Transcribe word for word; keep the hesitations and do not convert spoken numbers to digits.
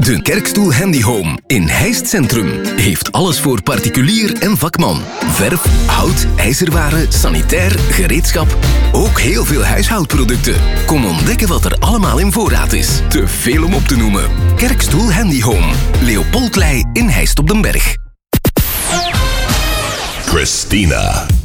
De Kerkstoel Handy Home in Heist Centrum heeft alles voor particulier en vakman. Verf, hout, ijzerwaren, sanitair, gereedschap. Ook heel veel huishoudproducten. Kom ontdekken wat er allemaal in voorraad is. Te veel om op te noemen. Kerkstoel Handy Home. Leopoldlei in Heist op den Berg. Christina.